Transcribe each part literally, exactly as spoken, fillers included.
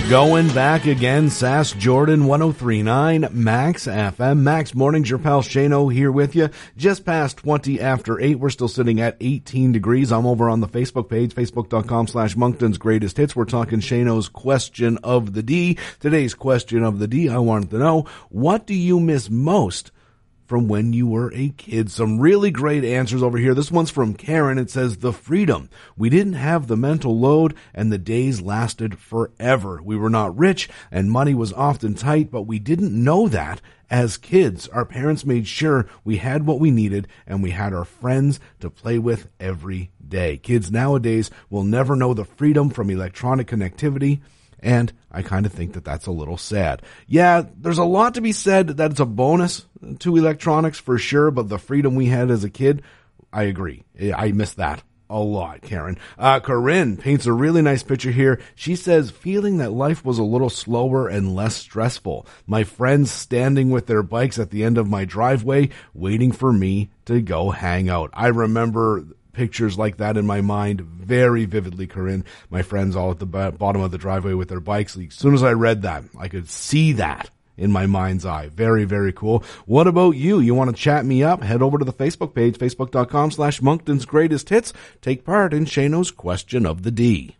Going back again, Sass Jordan, one oh three point nine Max F M. Max Mornings, your pal Shano here with you. Just past twenty after eight. We're still sitting at eighteen degrees. I'm over on the Facebook page, facebook.com slash Moncton's Greatest Hits. We're talking Shano's question of the D. Today's question of the D, I wanted to know, what do you miss most from when you were a kid? Some really great answers over here. This one's from Karen. It says, the freedom. We didn't have the mental load, and the days lasted forever. We were not rich, and money was often tight, but we didn't know that. As kids, our parents made sure we had what we needed, and we had our friends to play with every day. Kids nowadays will never know the freedom from electronic connectivity, and I kind of think that that's a little sad. Yeah, there's a lot to be said that it's a bonus to electronics for sure, but the freedom we had as a kid, I agree. I miss that a lot, Karen. Uh, Corinne paints a really nice picture here. She says, feeling that life was a little slower and less stressful. My friends standing with their bikes at the end of my driveway, waiting for me to go hang out. I remember pictures like that in my mind very vividly, Corinne. My friends all at the b- bottom of the driveway with their bikes. As soon as I read that, I could see that in my mind's eye. Very, very cool. What about you? You want to chat me up? Head over to the Facebook page, facebook.com slash Moncton's Greatest Hits. Take part in Shano's question of the D.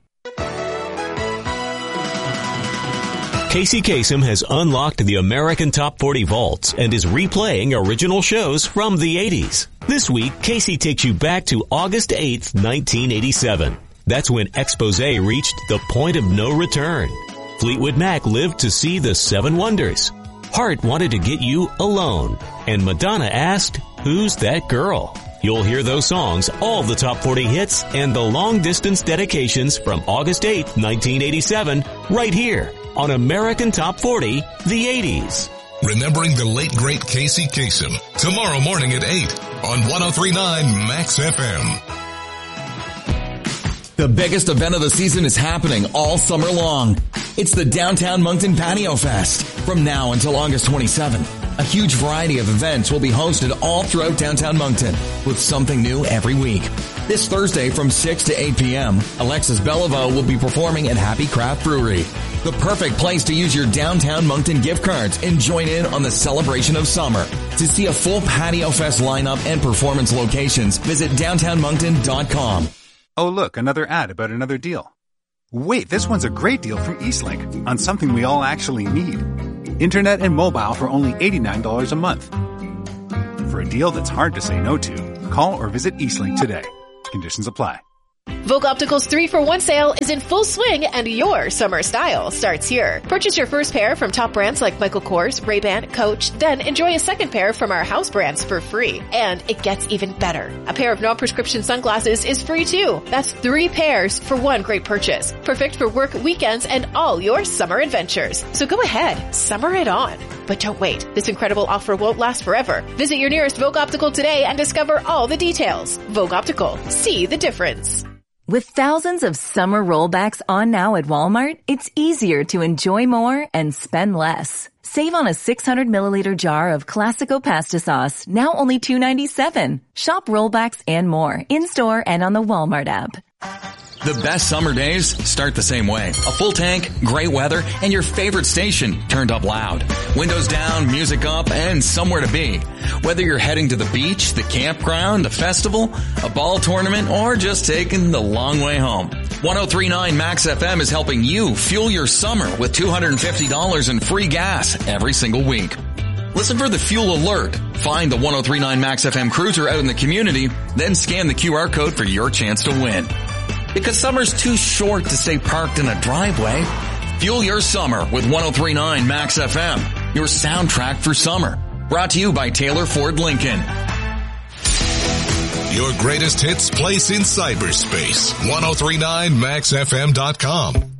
Casey Kasem has unlocked the American Top forty vaults and is replaying original shows from the eighties. This week, Casey takes you back to August eighth, nineteen eighty-seven. That's when Exposé reached the point of no return. Fleetwood Mac lived to see the Seven Wonders. Heart wanted to get you alone. And Madonna asked, who's that girl? You'll hear those songs, all the top forty hits, and the long-distance dedications from August eighth, nineteen eighty-seven, right here on American Top forty, the eighties. Remembering the late, great Casey Kasem, tomorrow morning at eight on one oh three point nine Max F M. The biggest event of the season is happening all summer long. It's the Downtown Moncton Patio Fest from now until August twenty-seventh. A huge variety of events will be hosted all throughout downtown Moncton with something new every week. This Thursday from six to eight p.m., Alexis Bellevaux will be performing at Happy Craft Brewery. The perfect place to use your downtown Moncton gift cards and join in on the celebration of summer. To see a full Patio Fest lineup and performance locations, visit downtown moncton dot com. Oh, look, another ad about another deal. Wait, this one's a great deal from Eastlink on something we all actually need. Internet and mobile for only eighty-nine dollars a month. For a deal that's hard to say no to, call or visit Eastlink today. Conditions apply. Vogue Optical's three for one sale is in full swing, and your summer style starts here. Purchase your first pair from top brands like Michael Kors, Ray-Ban, Coach, then enjoy a second pair from our house brands for free. And it gets even better. A pair of non-prescription sunglasses is free too. That's three pairs for one great purchase. Perfect for work, weekends, and all your summer adventures. So go ahead, summer it on. But don't wait. This incredible offer won't last forever. Visit your nearest Vogue Optical today and discover all the details. Vogue Optical. See the difference. With thousands of summer rollbacks on now at Walmart, it's easier to enjoy more and spend less. Save on a six hundred milliliter jar of Classico pasta sauce, now only two ninety-seven. Shop rollbacks and more in-store and on the Walmart app. The best summer days start the same way. A full tank, great weather, and your favorite station turned up loud. Windows down, music up, and somewhere to be. Whether you're heading to the beach, the campground, a festival, a ball tournament, or just taking the long way home. one oh three point nine Max F M is helping you fuel your summer with two hundred fifty dollars in free gas every single week. Listen for the fuel alert. Find the one oh three point nine Max F M cruiser out in the community, then scan the Q R code for your chance to win. Because summer's too short to stay parked in a driveway. Fuel your summer with one oh three point nine Max F M, your soundtrack for summer. Brought to you by Taylor Ford Lincoln. Your greatest hits place in cyberspace. one oh three point nine max f m dot com.